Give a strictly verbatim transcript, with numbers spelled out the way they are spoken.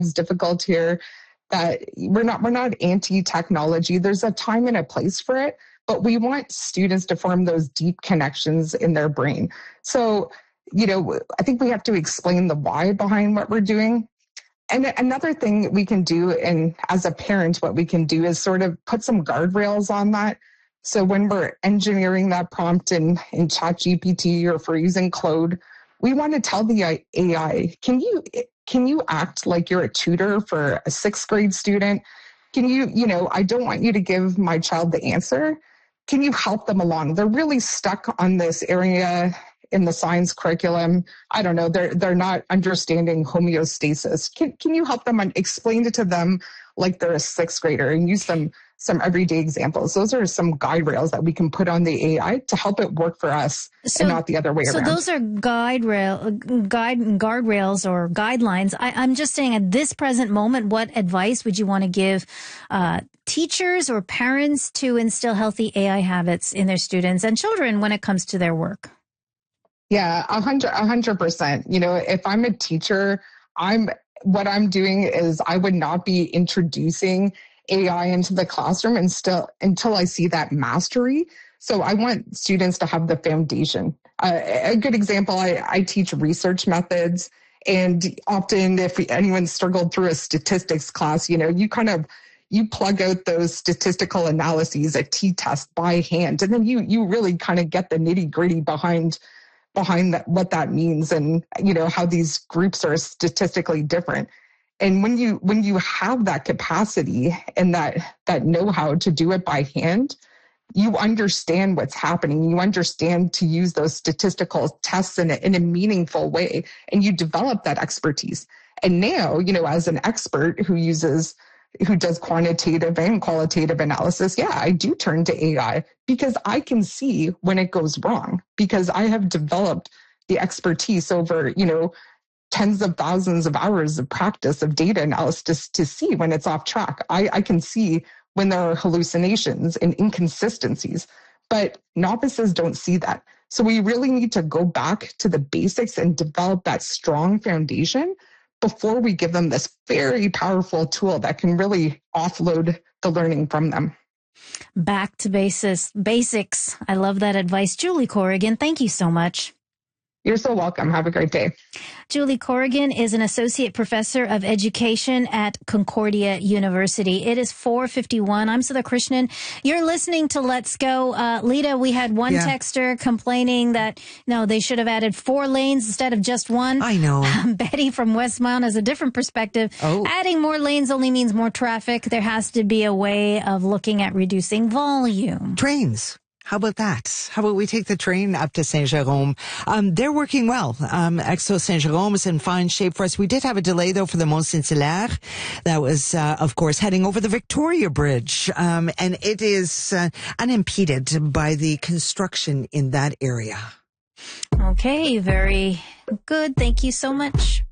is difficult here, that we're not we're not anti-technology. There's a time and a place for it, but we want students to form those deep connections in their brain. So, you know, I think we have to explain the why behind what we're doing. And another thing we can do, and as a parent, what we can do is sort of put some guardrails on that. So when we're engineering that prompt in, in ChatGPT, or if we're using Claude, we want to tell the A I, can you can you act like you're a tutor for a sixth grade student? Can you, you know, I don't want you to give my child the answer. Can you help them along? They're really stuck on this area in the science curriculum. I don't know, they're they're not understanding homeostasis. Can can you help them and explain it to them like they're a sixth grader, and use some some everyday examples? Those are some guide rails that we can put on the A I to help it work for us, so, and not the other way so around. So those are guide rail, guide guardrails or guidelines. I, I'm just saying, at this present moment, what advice would you want to give uh, teachers or parents to instill healthy A I habits in their students and children when it comes to their work? Yeah, a hundred, a hundred percent. You know, if I'm a teacher, I'm what I'm doing is I would not be introducing A I into the classroom and still until I see that mastery. So I want students to have the foundation. Uh, a good example, I, I teach research methods, and often if anyone struggled through a statistics class, you know, you kind of you plug out those statistical analyses, a t-test by hand, and then you you really kind of get the nitty gritty behind behind that, what that means, and you know how these groups are statistically different. And when you when you have that capacity and that that know-how to do it by hand, you understand what's happening. You understand to use those statistical tests in a, in a meaningful way, and you develop that expertise. And now, you know, as an expert who uses who does quantitative and qualitative analysis, yeah, I do turn to A I because I can see when it goes wrong, because I have developed the expertise over, you know, tens of thousands of hours of practice of data analysis to see when it's off track. I, I can see when there are hallucinations and inconsistencies, but novices don't see that. So we really need to go back to the basics and develop that strong foundation before we give them this very powerful tool that can really offload the learning from them. Back to basis, basics. I love that advice. Julie Corrigan, thank you so much. You're so welcome. Have a great day. Julie Corrigan is an associate professor of education at Concordia University. It is four fifty-one. I'm Sudha Krishnan. You're listening to Let's Go. Uh, Lita, we had one yeah. texter complaining that, no, they should have added four lanes instead of just one. I know. Um, Betty from Westmount has a different perspective. Oh. Adding more lanes only means more traffic. There has to be a way of looking at reducing volume. Trains. How about that? How about we take the train up to Saint-Jérôme? Um, they're working well. Um, Exo Saint-Jérôme is in fine shape for us. We did have a delay, though, for the Mont-Saint-Hilaire. That was, uh, of course, heading over the Victoria Bridge. Um, and it is uh, unimpeded by the construction in that area. Okay, very good. Thank you so much.